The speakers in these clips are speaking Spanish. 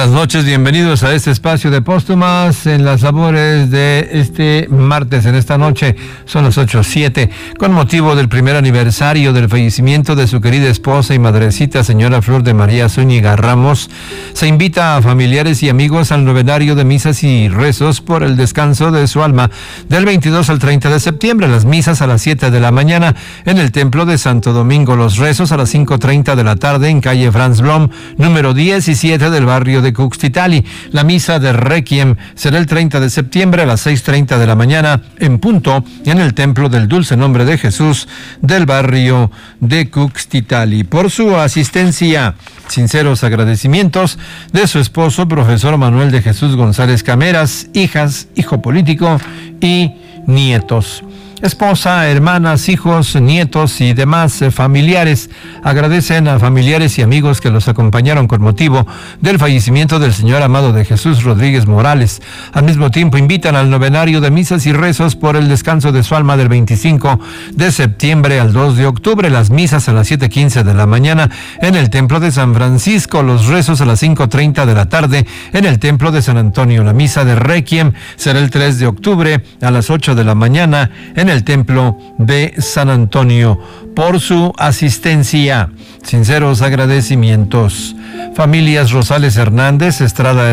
Buenas noches, bienvenidos a este espacio de Póstumas en las labores de este martes. En esta noche son las 8:07, con motivo del primer aniversario del fallecimiento de su querida esposa y madrecita, señora Flor de María Zúñiga Ramos. Se invita a familiares y amigos al novenario de misas y rezos por el descanso de su alma del 22 al 30 de septiembre. Las misas a las 7 de la mañana en el Templo de Santo Domingo. Los rezos a las 5:30 de la tarde en calle Franz Blom, número 17 del barrio de Cuxtitali. La misa de Requiem será el 30 de septiembre a las 6:30 de la mañana en punto en el Templo del Dulce Nombre de Jesús del barrio de Cuxtitali. Por su asistencia, sinceros agradecimientos de su esposo, profesor Manuel de Jesús González Cameras, hijas, hijo político y nietos. Esposa, hermanas, hijos, nietos y demás familiares agradecen a familiares y amigos que los acompañaron con motivo del fallecimiento del señor Amado de Jesús Rodríguez Morales. Al mismo tiempo invitan al novenario de misas y rezos por el descanso de su alma del 25 de septiembre al 2 de octubre. Las misas a las 7:15 de la mañana en el Templo de San Francisco. Los rezos a las 5:30 de la tarde en el Templo de San Antonio. La misa de Requiem será el 3 de octubre a las 8 de la mañana en el Templo de San Antonio. Por su asistencia, sinceros agradecimientos. Familias Rosales Hernández,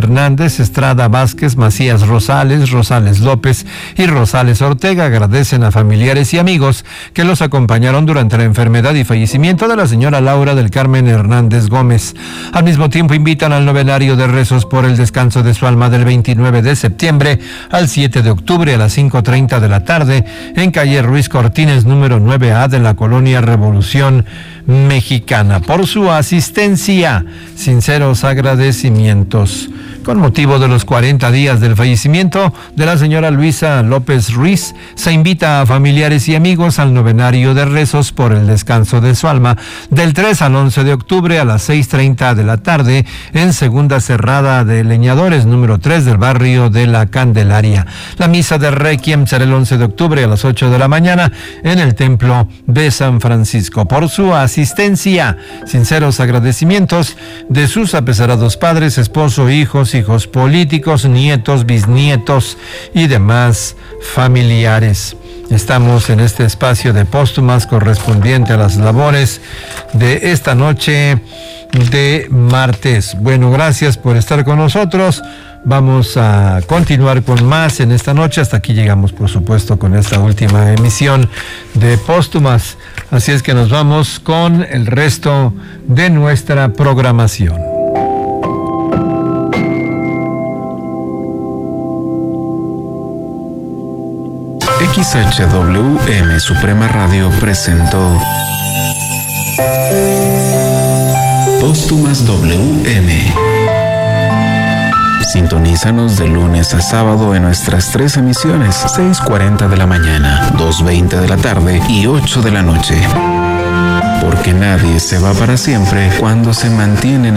Estrada Vázquez, Macías Rosales, Rosales López y Rosales Ortega agradecen a familiares y amigos que los acompañaron durante la enfermedad y fallecimiento de la señora Laura del Carmen Hernández Gómez. Al mismo tiempo invitan al novenario de rezos por el descanso de su alma del 29 de septiembre al 7 de octubre a las 5:30 de la tarde en calle Ruiz Cortines, número 9A de la colonia Revolución Mexicana. Por su asistencia, sinceros agradecimientos. Con motivo de los 40 días del fallecimiento de la señora Luisa López Ruiz, se invita a familiares y amigos al novenario de rezos por el descanso de su alma del 3 al 11 de octubre a las 6:30 de la tarde en Segunda Cerrada de Leñadores, número 3 del barrio de La Candelaria. La misa de Requiem será el 11 de octubre a las 8 de la mañana en el Templo de San Francisco. Por su asistencia, sinceros agradecimientos de sus apesarados padres, esposo, hijos políticos, nietos, bisnietos y demás familiares. Estamos en este espacio de Póstumas correspondiente a las labores de esta noche de martes. Bueno, gracias por estar con nosotros. Vamos a continuar con más en esta noche. Hasta aquí llegamos, por supuesto, con esta última emisión de Póstumas. Así es que nos vamos con el resto de nuestra programación. XHWM Suprema Radio presentó Póstumas WM. Sintonízanos de lunes a sábado en nuestras 3 emisiones: 6:40 de la mañana, 2:20 de la tarde y 8 de la noche. Porque nadie se va para siempre cuando se mantienen